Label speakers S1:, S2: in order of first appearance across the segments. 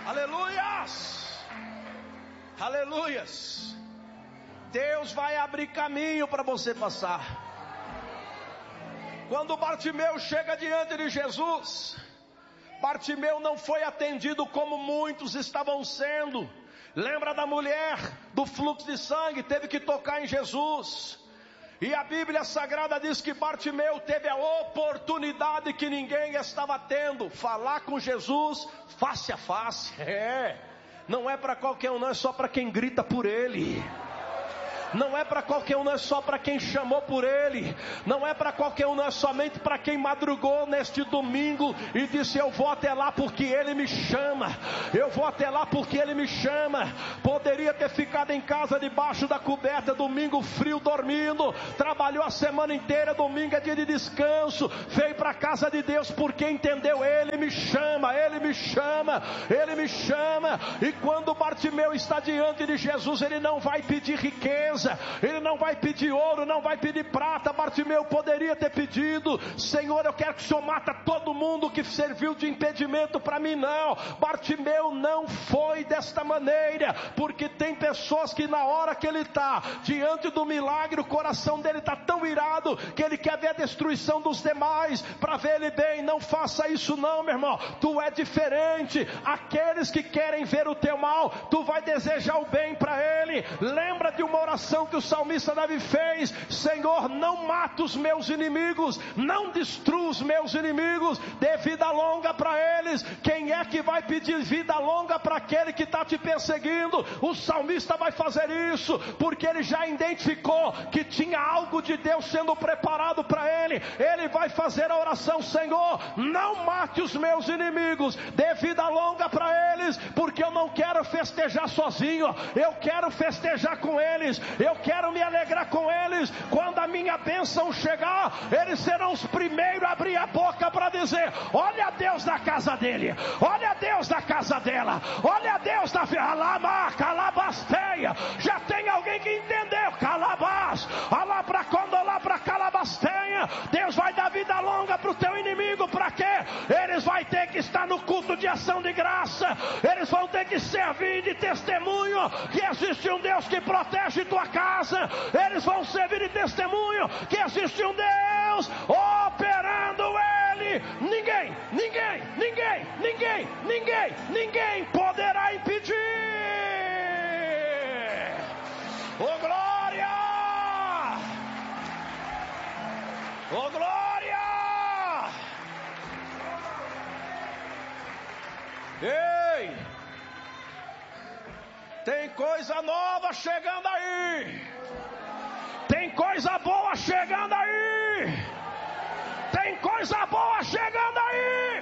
S1: Aleluias! Aleluias! Deus vai abrir caminho para você passar. Quando Bartimeu chega diante de Jesus, Bartimeu não foi atendido como muitos estavam sendo. Lembra da mulher do fluxo de sangue? Teve que tocar em Jesus. E a Bíblia Sagrada diz que Bartimeu teve a oportunidade que ninguém estava tendo. Falar com Jesus face a face. Não é para qualquer um, não, é só para quem grita por Ele. Não é para qualquer um, não é só para quem chamou por Ele. Não é para qualquer um, não é somente para quem madrugou neste domingo e disse: eu vou até lá porque Ele me chama. Eu vou até lá porque Ele me chama. Poderia ter ficado em casa debaixo da coberta, domingo frio, dormindo. Trabalhou a semana inteira, domingo é dia de descanso. Veio para a casa de Deus porque entendeu: Ele me chama, Ele me chama, Ele me chama. E quando Bartimeu está diante de Jesus, ele não vai pedir riqueza, ele não vai pedir ouro, não vai pedir prata. Bartimeu poderia ter pedido: Senhor, eu quero que o Senhor mata todo mundo que serviu de impedimento para mim. Não, Bartimeu não foi desta maneira, porque tem pessoas que na hora que ele está diante do milagre, o coração dele está tão irado que ele quer ver a destruição dos demais para ver ele bem. Não faça isso não, meu irmão. Tu é diferente. Aqueles que querem ver o teu mal, tu vai desejar o bem para ele. Lembra de uma oração que o salmista Davi fez: Senhor, não mata os meus inimigos, não destrua os meus inimigos, dê vida longa para eles. Quem é que vai pedir vida longa para aquele que está te perseguindo? O salmista vai fazer isso porque ele já identificou que tinha algo de Deus sendo preparado para ele. Ele vai fazer a oração: Senhor, não mate os meus inimigos, dê vida longa para eles, porque eu não quero festejar sozinho, eu quero festejar com eles. Eu quero me alegrar com eles. Quando a minha bênção chegar, eles serão os primeiros a abrir a boca para dizer: olha Deus da casa dele, olha Deus da casa dela, olha Deus da Alama, Calabasteia. Já tem alguém que entendeu? Calabás, Alá para Condolá para Calabasteia. Deus vai dar vida longa para o teu inimigo. Para quê? Eles vão ter que estar no culto de ação de graça, eles vão ter que servir de testemunho que existe um Deus que protege tua casa. Eles vão servir de testemunho que existe um Deus operando ele. Ninguém poderá impedir. Oh glória! Oh glória! Ei! Tem coisa nova chegando aí. Tem coisa boa chegando aí. Tem coisa boa chegando aí.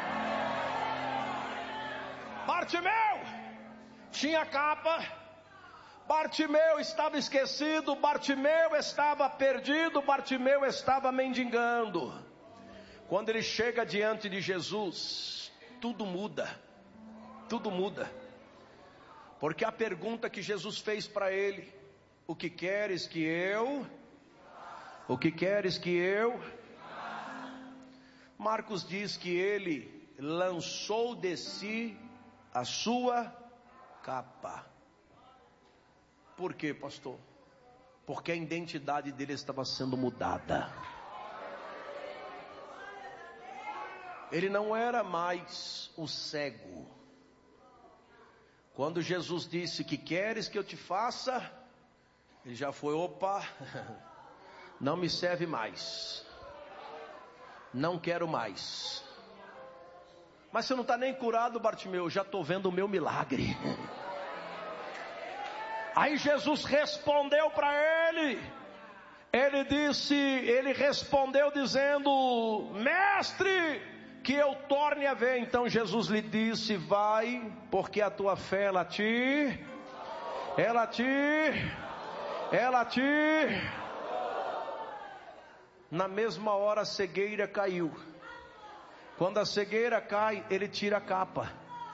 S1: Bartimeu tinha capa. Bartimeu estava esquecido. Bartimeu estava perdido. Bartimeu estava mendigando. Quando ele chega diante de Jesus, tudo muda. Tudo muda. Porque a pergunta que Jesus fez para ele: o que queres que eu? O que queres que eu? Marcos diz que ele lançou de si a sua capa. Por quê, pastor? Porque a identidade dele estava sendo mudada. Ele não era mais o cego. Quando Jesus disse: que queres que eu te faça? Ele já foi: opa, não me serve mais, não quero mais. Mas você não está nem curado, Bartimeu. Já estou vendo o meu milagre. Aí Jesus respondeu para ele. Ele respondeu dizendo: mestre, que eu torne a ver. Então Jesus lhe disse: vai, porque a tua fé ela te. Na mesma hora a cegueira caiu. Quando a cegueira cai, ele tira a capa.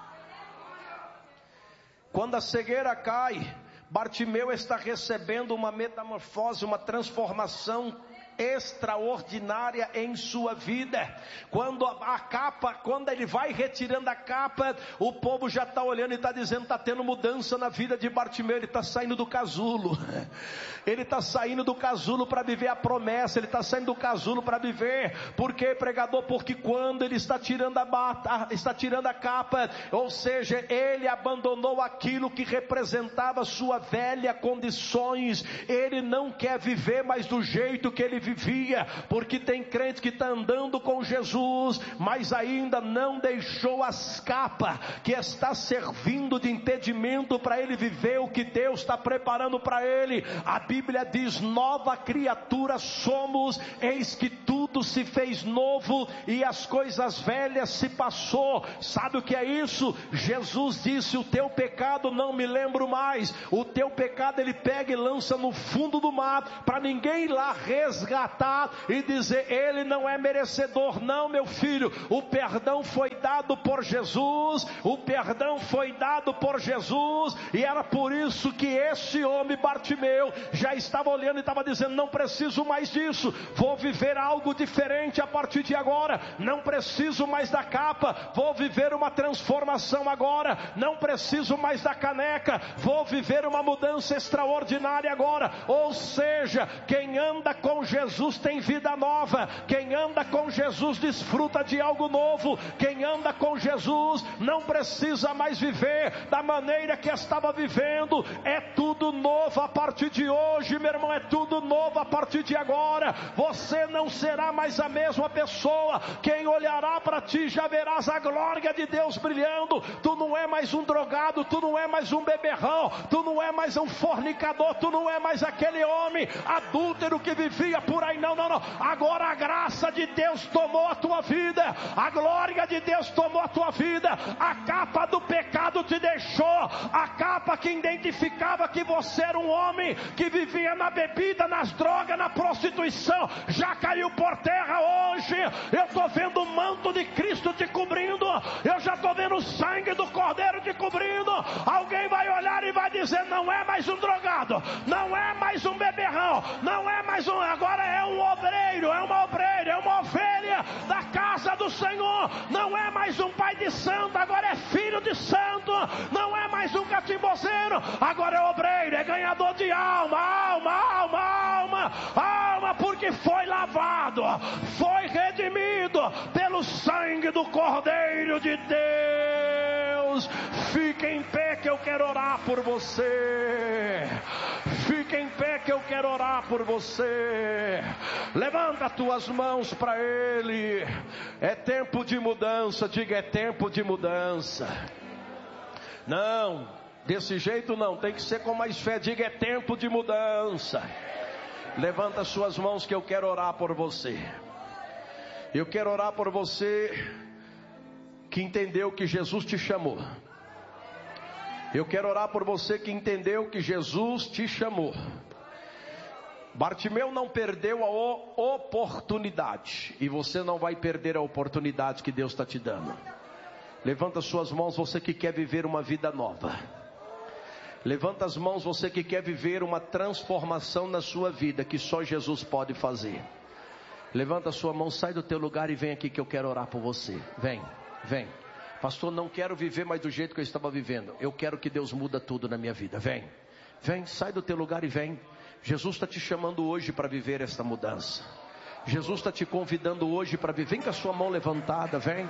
S1: Quando a cegueira cai, Bartimeu está recebendo uma metamorfose, uma transformação extraordinária em sua vida. Quando quando ele vai retirando a capa, o povo já está olhando e está dizendo, está tendo mudança na vida de Bartimeu. Ele está saindo do casulo, ele está saindo do casulo para viver a promessa, ele está saindo do casulo para viver. Por quê, pregador? Porque quando ele está tirando a capa, ou seja, ele abandonou aquilo que representava sua velha condições. Ele não quer viver mais do jeito que ele vivia, porque tem crente que está andando com Jesus, mas ainda não deixou as capas, que está servindo de impedimento para ele viver o que Deus está preparando para ele. A Bíblia diz, nova criatura somos, eis que tudo se fez novo, e as coisas velhas se passou. Sabe o que é isso? Jesus disse, o teu pecado não me lembro mais. O teu pecado ele pega e lança no fundo do mar, para ninguém ir lá resgatar e dizer, ele não é merecedor. Não, meu filho, o perdão foi dado por Jesus, o perdão foi dado por Jesus, e era por isso que esse homem Bartimeu já estava olhando e estava dizendo, não preciso mais disso, vou viver algo diferente a partir de agora, não preciso mais da capa, vou viver uma transformação agora, não preciso mais da caneca, vou viver uma mudança extraordinária agora. Ou seja, quem anda com Jesus tem vida nova, quem anda com Jesus desfruta de algo novo, quem anda com Jesus não precisa mais viver da maneira que estava vivendo. É tudo novo a partir de hoje, meu irmão, é tudo novo a partir de agora. Você não será mais a mesma pessoa, quem olhará para ti já verás a glória de Deus brilhando. Tu não é mais um drogado, tu não é mais um beberrão, tu não é mais um fornicador, tu não é mais aquele homem adúltero que vivia por aí, não. Agora a graça de Deus tomou a tua vida, a glória de Deus tomou a tua vida, a capa do pecado te deixou, a capa que identificava que você era um homem que vivia na bebida, nas drogas, na prostituição, já caiu por terra hoje. Eu estou vendo o manto de Cristo te cobrindo, eu já estou vendo o sangue do Cordeiro te cobrindo. Alguém vai olhar e vai dizer, não é mais um drogado, não é mais um beberrão, não é mais um, agora é um obreiro, é uma obreira, é uma ovelha da casa do Senhor. Não é mais um pai de santo, agora é filho de santo. Não é mais um catimbozeiro, agora é obreiro, é ganhador de alma, porque foi lavado, foi redimido pelo sangue do Cordeiro de Deus. Fique em pé que eu quero orar por você. Fique em pé que eu quero orar por você. Levanta as tuas mãos para Ele. É tempo de mudança. Diga, é tempo de mudança. Não, desse jeito não, tem que ser com mais fé. Diga, é tempo de mudança. Levanta as suas mãos que eu quero orar por você. Eu quero orar por você que entendeu que Jesus te chamou. Eu quero orar por você que entendeu que Jesus te chamou. Bartimeu não perdeu a oportunidade, e você não vai perder a oportunidade que Deus está te dando. Levanta suas mãos, você que quer viver uma vida nova. Levanta as mãos, você que quer viver uma transformação na sua vida, que só Jesus pode fazer. Levanta a sua mão, sai do teu lugar e vem aqui que eu quero orar por você. Vem. Pastor, não quero viver mais do jeito que eu estava vivendo. Eu quero que Deus muda tudo na minha vida. Vem, sai do teu lugar e vem. Jesus está te chamando hoje para viver esta mudança. Jesus está te convidando hoje para viver. Vem com a sua mão levantada. Vem.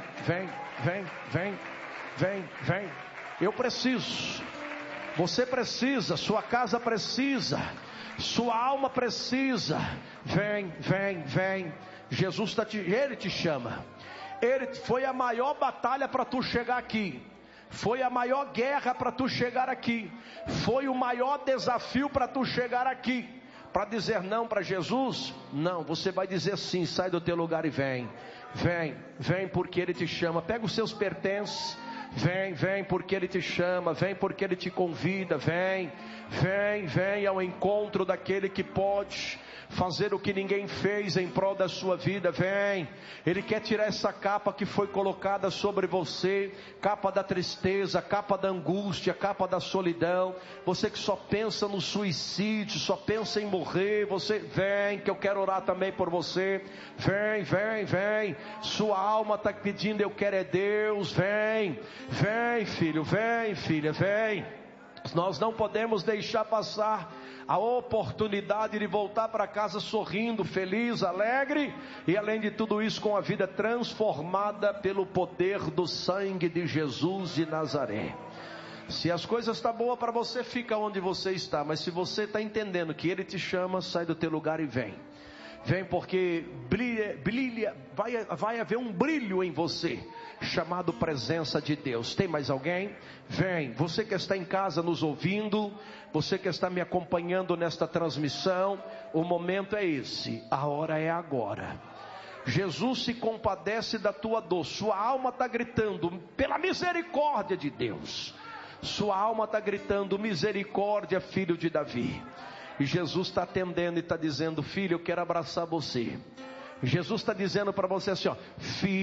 S1: Eu preciso. Você precisa. Sua casa precisa. Sua alma precisa. Vem. Jesus Ele te chama. Foi a maior batalha para tu chegar aqui. Foi a maior guerra para tu chegar aqui. Foi o maior desafio para tu chegar aqui. Para dizer não para Jesus? Não, você vai dizer sim. Sai do teu lugar e vem porque Ele te chama. Pega os seus pertences. Vem porque Ele te chama. Vem porque Ele te convida. Vem ao encontro daquele que pode fazer o que ninguém fez em prol da sua vida. Vem. Ele quer tirar essa capa que foi colocada sobre você, capa da tristeza, capa da angústia, capa da solidão. Você que só pensa no suicídio, só pensa em morrer, você vem, que eu quero orar também por você. Vem, vem, vem. Sua alma está pedindo, eu quero é Deus. Vem, vem, filho, vem, filha, vem. Nós não podemos deixar passar a oportunidade de voltar para casa sorrindo, feliz, alegre, e além de tudo isso com a vida transformada pelo poder do sangue de Jesus de Nazaré. Se as coisas estão boas para você, fica onde você está, mas se você está entendendo que Ele te chama, sai do teu lugar e vem. Vem, porque vai haver um brilho em você, chamado presença de Deus. Tem mais alguém? Vem. Você que está em casa nos ouvindo, você que está me acompanhando nesta transmissão, o momento é esse, a hora é agora. Jesus se compadece da tua dor. Sua alma está gritando pela misericórdia de Deus. Sua alma está gritando misericórdia, filho de Davi. E Jesus está atendendo e está dizendo: filho, eu quero abraçar você. Jesus está dizendo para você assim, ó: filho,